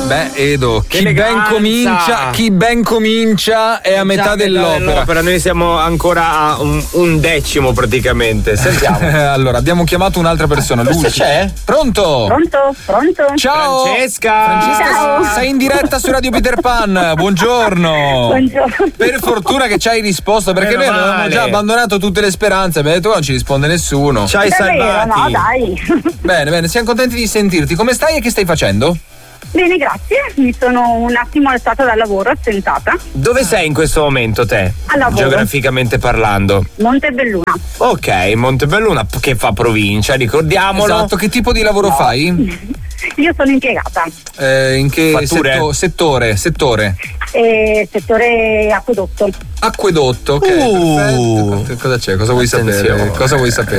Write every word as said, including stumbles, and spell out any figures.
Beh, Edo, chi ben comincia, chi ben comincia è a metà dell'opera. dell'opera. Noi siamo ancora a un, un decimo praticamente. Sentiamo. Allora, abbiamo chiamato un'altra persona. Luci. C'è? Pronto? Pronto? Pronto? Ciao. Francesca. Francesca, Ciao. sei in diretta su Radio Peter Pan. Buongiorno. Buongiorno. Per fortuna che ci hai risposto, perché Meno noi avevamo male. già abbandonato tutte le speranze. Abbiamo detto, non ci risponde nessuno. Ci hai È vero, salvati. no, dai. Bene, bene, siamo contenti di sentirti. Come stai e che stai facendo? Bene, grazie. Mi sono un attimo alzata dal lavoro, assentata. Dove sei in questo momento te? Al lavoro. Geograficamente parlando. Montebelluna. Ok, Montebelluna che fa provincia, ricordiamolo. Esatto, che tipo di lavoro fai? Io sono impiegata. Eh, in che Fatture? setto- settore? Settore. Eh, settore acquedotto. Acquedotto, ok. Uh. Perfetto. Cosa c'è? Cosa vuoi Attenzione. sapere? Cosa vuoi sapere?